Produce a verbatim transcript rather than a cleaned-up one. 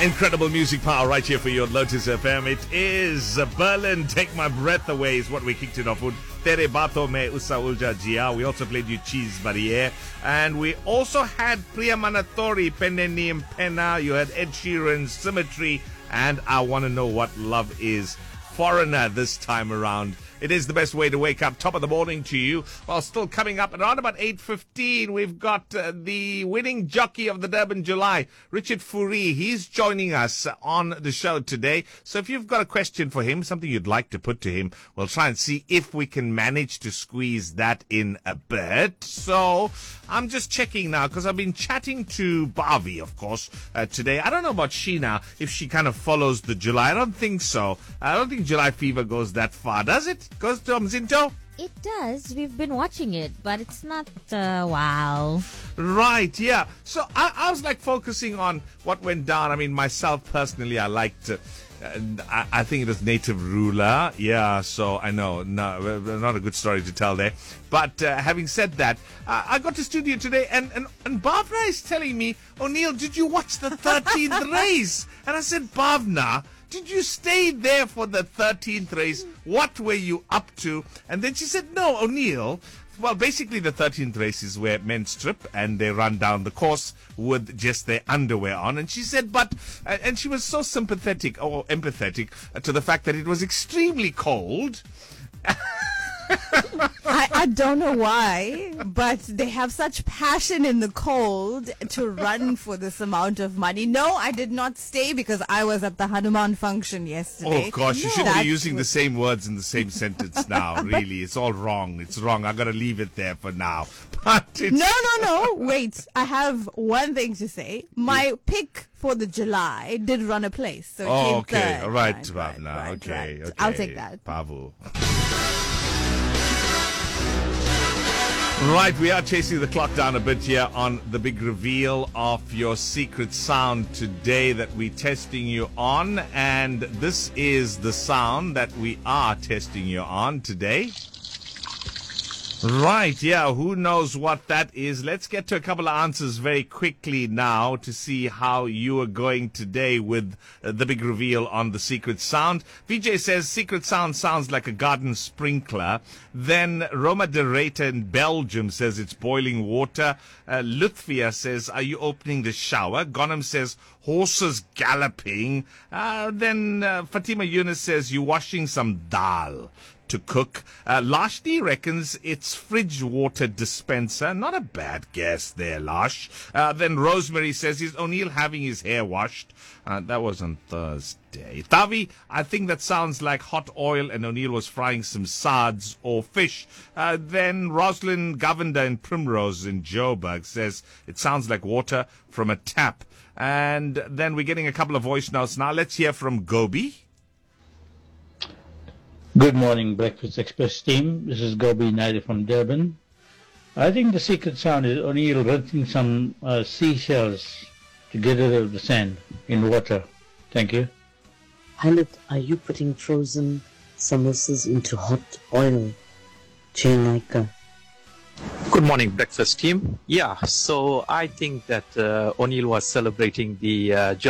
Incredible music power right here for you on Lotus F M. It is Berlin, Take My Breath Away is what we kicked it off with. Tere Bato Me Usa Ulja Jia. We also played you Cheese Barriere. And we also had Priya Manatori, Peneni Mpena. You had Ed Sheeran's Symmetry. And I Want to Know What Love Is. Foreigner this time around. It is the best way to wake up. Top of the morning to you. Well, still coming up at around about eight fifteen, we've got uh, the winning jockey of the Durban July, Richard Fourie. He's joining us on the show today. So if you've got a question for him, something you'd like to put to him, we'll try and see if we can manage to squeeze that in a bit. So I'm just checking now because I've been chatting to Barbie, of course, uh, today. I don't know about Sheena, if she kind of follows the July. I don't think so. I don't think July fever goes that far, does it? Goes to Mzinto? It does. We've been watching it, but it's not, uh, wow. Right, yeah. So I, I was like focusing on what went down. I mean, myself personally, I liked, uh, I, I think it was Native Ruler. Yeah, so I know, no, not a good story to tell there. But uh, having said that, uh, I got to studio today and, and, and Bhavna is telling me, O'Neill, did you watch the thirteenth race? And I said, Bhavna, did you stay there for the thirteenth race? What were you up to? And then she said, no, O'Neill. Well, basically the thirteenth race is where men strip and they run down the course with just their underwear on. And she said, but, uh, and she was so sympathetic or empathetic uh, to the fact that it was extremely cold. I, I don't know why, but they have such passion in the cold to run for this amount of money. No, I did not stay because I was at the Hanuman function yesterday. Oh, gosh, you No. shouldn't That be using was- the same words in the same sentence now, really. It's all wrong. It's wrong. I got to leave it there for now. But it's... No, no, no. Wait, I have one thing to say. My pick for the July did run a place. So it Oh, came okay. third. All right, Right, Bhavna. right, okay, right. okay. I'll take that. Pavu. Right, we are chasing the clock down a bit here on the big reveal of your secret sound today that we're testing you on. And this is the sound that we are testing you on today. Right, yeah, who knows what that is? Let's get to a couple of answers very quickly now to see how you are going today with uh, the big reveal on the secret sound. V J says secret sound sounds like a garden sprinkler. Then Roma de Reta in Belgium says it's boiling water. Uh, Luthvia says, are you opening the shower? Gonham says horses galloping. Uh, then uh, Fatima Yunus says you're washing some dal to cook. Uh, Lashni reckons it's fridge water dispenser. Not a bad guess there, Lash. Uh, then Rosemary says he's O'Neill having his hair washed. Uh, that was on Thursday. Tavi, I think that sounds like hot oil and O'Neill was frying some sards or fish. Uh, then Roslyn Govender in Primrose in Joburg says it sounds like water from a tap. And then we're getting a couple of voice notes now. Let's hear from Gobi. Good morning, Breakfast Express team. This is Gobi Naidoo from Durban. I think the secret sound is O'Neill rinsing some uh, seashells to get rid of the sand in water. Thank you. Pilot, are you putting frozen samosas into hot oil? Chinaka. Good morning, breakfast team. Yeah, so I think that uh, O'Neill was celebrating the uh,